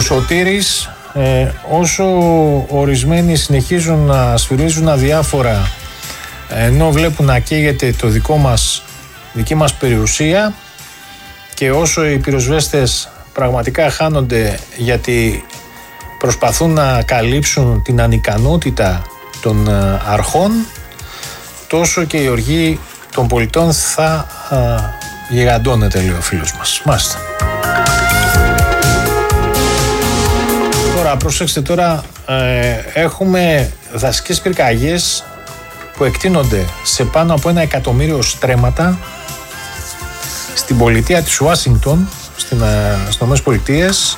Σωτήρης, όσο ορισμένοι συνεχίζουν να σφυρίζουν αδιάφορα ενώ βλέπουν να καίγεται το δική μας περιουσία, και όσο οι πυροσβέστες πραγματικά χάνονται γιατί προσπαθούν να καλύψουν την ανικανότητα των αρχών, τόσο και η οργή των πολιτών θα γιγαντώνεται, λέει ο φίλος μας. Μάλιστα. Τώρα, προσέξτε τώρα, έχουμε δασικές πυρκαγιές που εκτείνονται σε πάνω από 1 εκατομμύριο στρέμματα στην πολιτεία της Ουάσιγκτον, στις ΗΠΑ.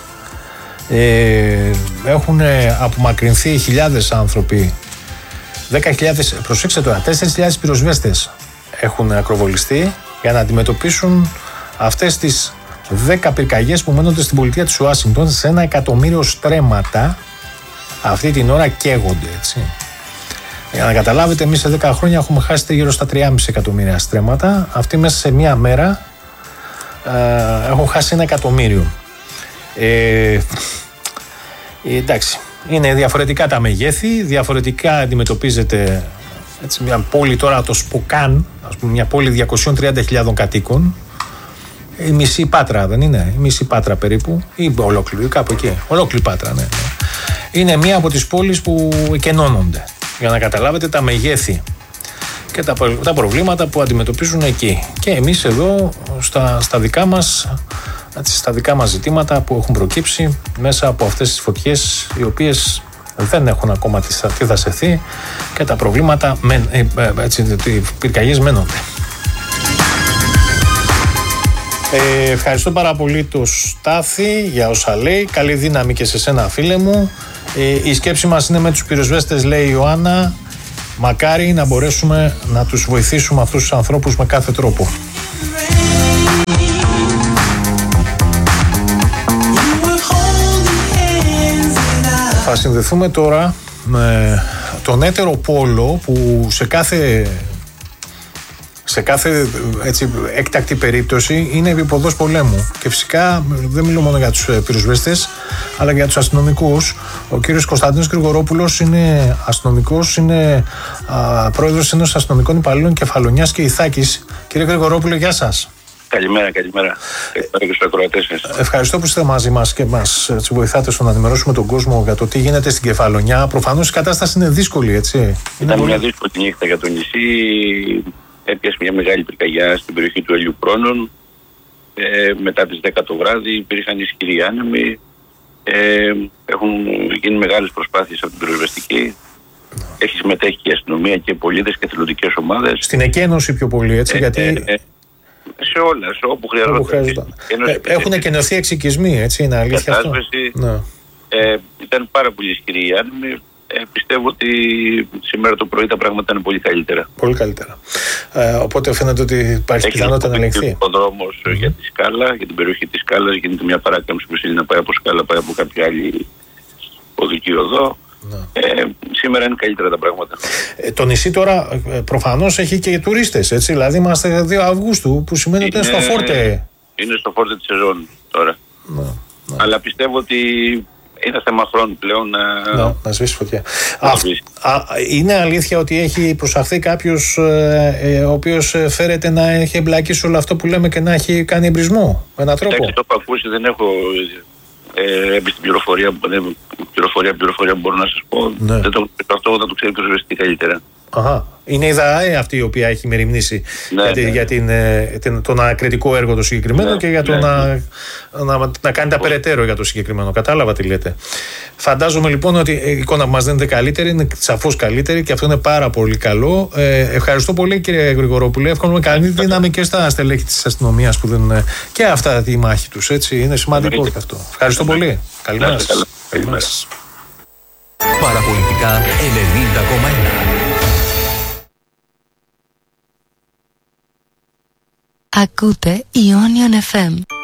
Έχουν απομακρυνθεί χιλιάδες άνθρωποι, 10.000, προσέξτε τώρα, 4.000 πυροσβέστες έχουν ακροβολιστεί για να αντιμετωπίσουν αυτές τις 10 πυρκαγιές που μένονται στην πολιτεία της Ουάσιγκτον. Σε 1 εκατομμύριο στρέμματα αυτή την ώρα καίγονται, έτσι. Για να καταλάβετε, εμείς σε 10 χρόνια έχουμε χάσει γύρω στα 3,5 εκατομμύρια στρέμματα. Αυτοί μέσα σε μία μέρα έχουν χάσει 1 εκατομμύριο. Εντάξει, είναι διαφορετικά τα μεγέθη, διαφορετικά αντιμετωπίζεται, έτσι, μια πόλη τώρα, το Σποκάν, ας πούμε, μια πόλη 230.000 κατοίκων, η μισή Πάτρα δεν είναι, η μισή Πάτρα περίπου, ή ολόκληρη, κάπου εκεί, ολόκληρη Πάτρα, ναι. Είναι μία από τις πόλεις που εκενώνονται, για να καταλάβετε τα μεγέθη και τα προβλήματα που αντιμετωπίζουν εκεί. Και εμείς εδώ στα δικά μας ζητήματα που έχουν προκύψει μέσα από αυτές τις φωτιές, οι οποίες δεν έχουν ακόμα δασεθεί, και τα προβλήματα, οι πυρκαγιές μένονται. Ευχαριστώ πάρα πολύ το Στάθη για όσα λέει. Καλή δύναμη και σε σένα, φίλε μου. Η σκέψη μας είναι με τους πυροσβέστες, λέει η Ιωάννα. Μακάρι να μπορέσουμε να τους βοηθήσουμε αυτούς τους ανθρώπους με κάθε τρόπο. Θα συνδεθούμε τώρα με τον έτερο πόλο που σε κάθε έτσι, έκτακτη περίπτωση είναι επιποδός πολέμου. Και φυσικά δεν μιλώ μόνο για τους πυροσβέστες, αλλά και για τους αστυνομικούς. Ο κύριος Κωνσταντίνος Γρηγορόπουλος είναι αστυνομικός, είναι πρόεδρος Ένωσης Αστυνομικών Υπαλλήλων Κεφαλονιάς και Ιθάκης. Κύριε Γρηγορόπουλο, γεια σας. Καλημέρα. Ευχαριστώ που είστε μαζί μας και μας βοηθάτε στο να ενημερώσουμε τον κόσμο για το τι γίνεται στην Κεφαλονιά. Προφανώς η κατάσταση είναι δύσκολη, έτσι. Ήταν μια δύσκολη νύχτα για το νησί. Έπιασε μια μεγάλη πυρκαγιά στην περιοχή του Ελιουπρόνων. Μετά τις 10 το βράδυ υπήρχαν ισχυροί άνεμοι. Έχουν γίνει μεγάλες προσπάθειες από την πυροσβεστική. Έχει συμμετέχει και η αστυνομία και πολίτες και εθελοντικές ομάδες. Στην εκένωση πιο πολύ, έτσι, γιατί... σε όλα, όπου χρειαζόταν. Έχουν εκενωθεί εξοικισμοί, έτσι, είναι αλήθεια αυτό. Ναι. Ήταν πάρα πολύ ισχυροί οι άνεμοι. Πιστεύω ότι σήμερα το πρωί τα πράγματα είναι πολύ καλύτερα. Πολύ καλύτερα. Οπότε φαίνεται ότι υπάρχει πιθανότητα να ελεγχθεί. Ο δρόμος για τη Σκάλα, για την περιοχή της Σκάλας, γίνεται μια παράκαμψη που θέλει να πάει από Σκάλα, πάει από κάποια άλλη οδική οδό. Σήμερα είναι καλύτερα τα πράγματα. Το νησί τώρα προφανώς έχει και τουρίστες, έτσι. Δηλαδή είμαστε 2 Αυγούστου, που σημαίνει ότι είναι στο φόρτε. Είναι στο φόρτε της σεζόν τώρα. Αλλά πιστεύω ότι είναι θέμα χρόνου πλέον να σβήσει φωτιά. Είναι αλήθεια ότι έχει προσαχθεί κάποιος ο οποίος φέρεται να έχει εμπλακεί σε όλο αυτό που λέμε και να έχει κάνει εμπρισμό με έναν τρόπο? Το έχω ακούσει, δεν έχω έμπει στην πληροφορία που μπορώ να σας πω. Ναι. Αυτό θα το ξέρει το ζεστή καλύτερα. Αχα. Είναι η ΔΑΕ αυτή η οποία έχει μεριμνήσει για τον ανακριτικό έργο το συγκεκριμένο και για το να κάνει τα περαιτέρω για το συγκεκριμένο. Κατάλαβα τι λέτε. Φαντάζομαι λοιπόν ότι η εικόνα που μας δίνεται καλύτερη, είναι σαφώς καλύτερη, και αυτό είναι πάρα πολύ καλό. Ευχαριστώ πολύ, κύριε Γρηγορόπουλε. Εύχομαι καλή δύναμη και στα στελέχη της αστυνομίας που δίνουν και αυτά τη μάχη τους. Έτσι. Είναι σημαντικό και αυτό. Ευχαριστώ πολύ. Καλημέρα σας. Παραπολιτικά 90,1. Ακούτε Ionian FM.